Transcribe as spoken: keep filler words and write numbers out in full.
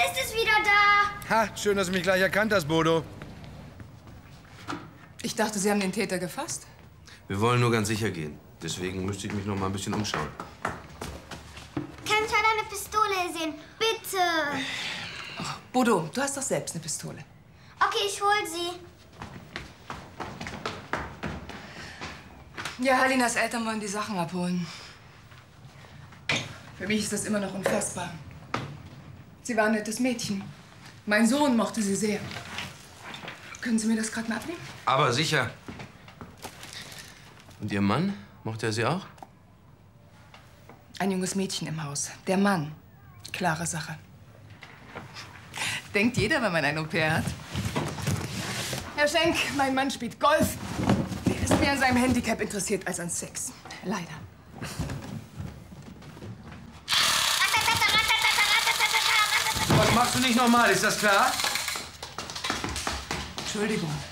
ist es wieder da. Ha, schön, dass du mich gleich erkannt hast, Bodo. Ich dachte, Sie haben den Täter gefasst. Wir wollen nur ganz sicher gehen. Deswegen müsste ich mich noch mal ein bisschen umschauen. Kann ich mal eine Pistole sehen? Bitte. Ach, Bodo, du hast doch selbst eine Pistole. Okay, ich hol sie. Ja, Halinas Eltern wollen die Sachen abholen. Für mich ist das immer noch unfassbar. Sie war ein nettes Mädchen. Mein Sohn mochte sie sehr. Können Sie mir das gerade mal abnehmen? Aber sicher. Und Ihr Mann? Mochte er sie auch? Ein junges Mädchen im Haus. Der Mann. Klare Sache. Denkt jeder, wenn man ein Au-pair hat. Herr Schenk, mein Mann spielt Golf. Er ist mehr an seinem Handicap interessiert als an Sex. Leider. Was machst du nicht nochmal, ist das klar? Entschuldigung.